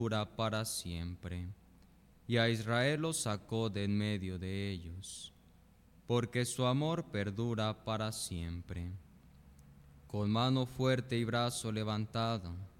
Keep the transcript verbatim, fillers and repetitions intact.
dura para siempre. Y a Israel lo sacó de en medio de ellos, porque su amor perdura para siempre. Con mano fuerte y brazo levantado,